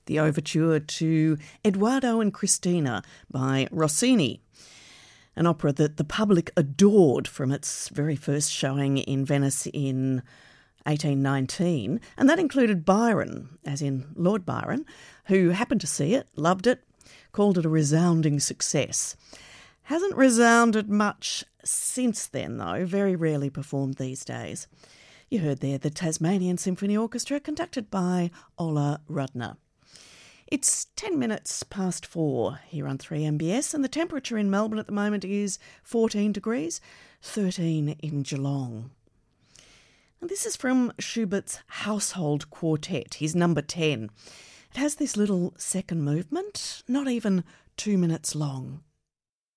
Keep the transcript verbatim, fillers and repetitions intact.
the overture to Edoardo and Cristina by Rossini, an opera that the public adored from its very first showing in Venice in eighteen nineteen, and that included Byron, as in Lord Byron, who happened to see it, loved it, called it a resounding success. Hasn't resounded much since then, though, very rarely performed these days. You heard there the Tasmanian Symphony Orchestra, conducted by Ola Rudner. It's ten minutes past four here on three M B S, and the temperature in Melbourne at the moment is fourteen degrees, thirteen in Geelong. And this is from Schubert's Household Quartet, his number ten. It has this little second movement, not even two minutes long.